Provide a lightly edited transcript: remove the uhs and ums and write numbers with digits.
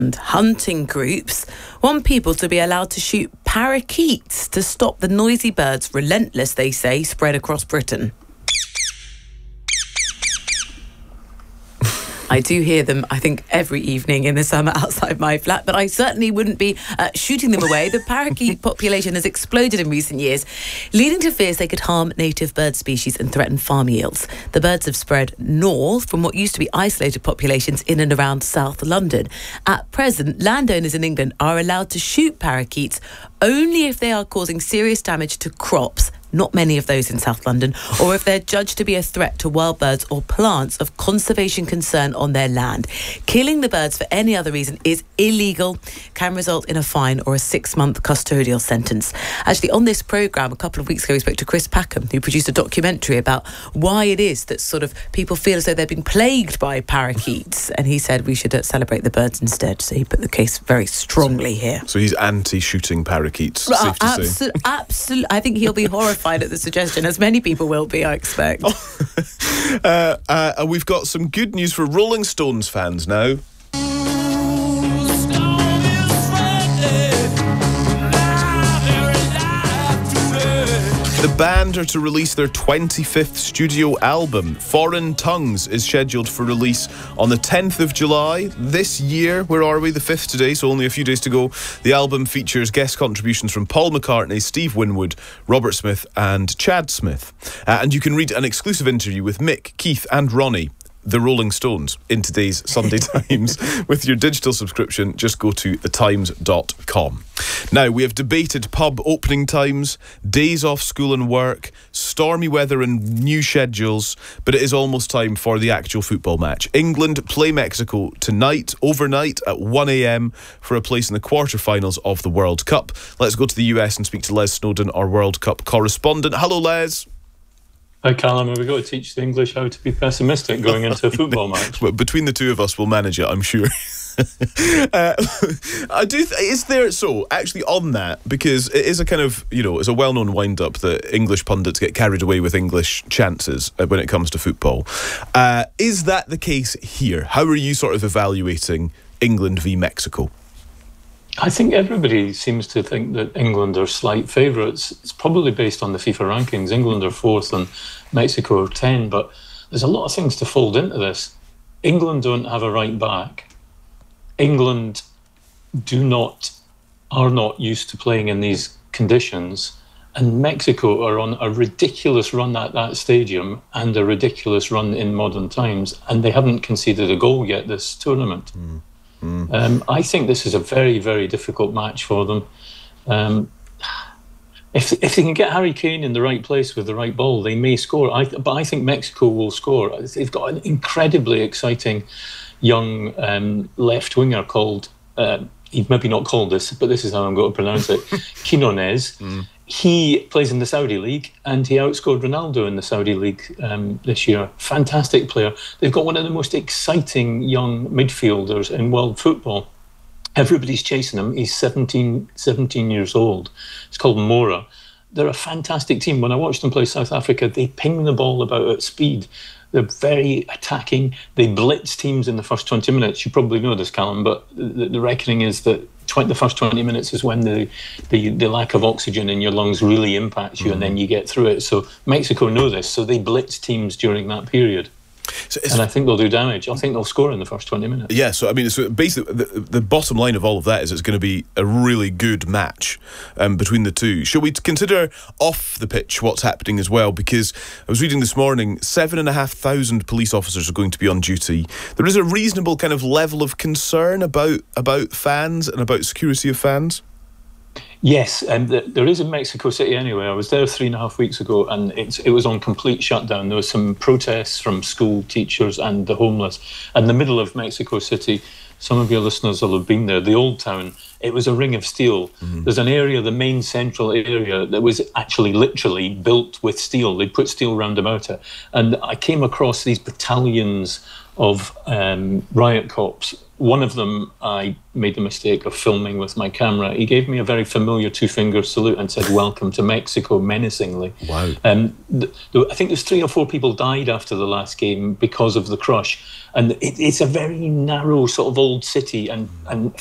And hunting groups want people to be allowed to shoot parakeets to stop the noisy birds, relentless, they say, spread across Britain. I do hear them, I think, every evening in the summer outside my flat, but I certainly wouldn't be shooting them away. The parakeet population has exploded in recent years, leading to fears they could harm native bird species and threaten farm yields. The birds have spread north from what used to be isolated populations in and around South London. At present, landowners in England are allowed to shoot parakeets only if they are causing serious damage to crops, not many of those in South London, or if they're judged to be a threat to wild birds or plants of conservation concern on their land. Killing the birds for any other reason is illegal, can result in a fine or a 6-month custodial sentence. Actually, on this programme, a couple of weeks ago, we spoke to Chris Packham, who produced a documentary about why it is that sort of people feel as though they've been plagued by parakeets. And he said we should celebrate the birds instead. So he put the case very strongly here. So he's anti-shooting parakeets, safe to say. Absolutely. I think he'll be horrified at the suggestion, as many people will be, I expect. And we've got some good news for Rolling Stones fans now. The band are to release their 25th studio album. Foreign Tongues is scheduled for release on the 10th of July this year. Where are we? The 5th today, so only a few days to go. The album features guest contributions from Paul McCartney, Steve Winwood, Robert Smith and Chad Smith. And you can read an exclusive interview with Mick, Keith and Ronnie, the Rolling Stones, in today's Sunday Times. With your digital subscription, just go to thetimes.com. Now, we have debated pub opening times, days off school and work, stormy weather and new schedules, but it is almost time for the actual football match. England play Mexico tonight, overnight at 1 a.m. for a place in the quarterfinals of the World Cup. Let's go to the US and speak to Les Snowdon, our World Cup correspondent. Hello, Les. Hi, Callum. We've got to teach the English how to be pessimistic going into a football match. But between the two of us, we'll manage it, I'm sure. Is there, so actually on that, because it is a kind of, it's a well-known wind-up that English pundits get carried away with English chances when it comes to football. Is that the case here? How are you sort of evaluating England v Mexico? I think everybody seems to think that England are slight favourites. It's probably based on the FIFA rankings. England are 4th and Mexico are 10, but there's a lot of things to fold into this. England don't have a right back. England are not used to playing in these conditions, and Mexico are on a ridiculous run at that stadium and a ridiculous run in modern times, and they haven't conceded a goal yet this tournament. I think this is a very, very difficult match for them. If they can get Harry Kane in the right place with the right ball, they may score. But I think Mexico will score. They've got an incredibly exciting young left winger called, he's maybe not called this, but this is how I'm going to pronounce it, Quinones. He plays in the Saudi League, and he outscored Ronaldo in the Saudi League this year. Fantastic player. They've got one of the most exciting young midfielders in world football. Everybody's chasing him. He's 17 years old. It's called Mora. They're a fantastic team. When I watched them play South Africa, they ping the ball about at speed. They're very attacking. They blitz teams in the first 20 minutes. You probably know this, Callum, but the reckoning is that the first 20 minutes is when the lack of oxygen in your lungs really impacts you, and then you get through it. So Mexico know this, so they blitz teams during that period. And I think they'll do damage. I think they'll score in the first 20 minutes. Yeah, so I mean, so basically the bottom line of all of that is it's going to be a really good match between the two. Shall we consider off the pitch what's happening as well? Because I was reading this morning, 7,500 police officers are going to be on duty. There is a reasonable kind of level of concern about fans and about security of fans. Yes, and there is in Mexico City anyway. I was there 3.5 weeks ago, and it was on complete shutdown. There were some protests from school teachers and the homeless. In the middle of Mexico City, some of your listeners will have been there, the Old Town, it was a ring of steel. There's an area, the main central area, that was actually literally built with steel. They put steel round about it. And I came across these battalions of riot cops. One of them, I made the mistake of filming with my camera. He gave me a very familiar two-finger salute and said, "Welcome to Mexico," menacingly. Wow. I think there's 3 or 4 people died after the last game because of the crush. And it's a very narrow sort of old city, and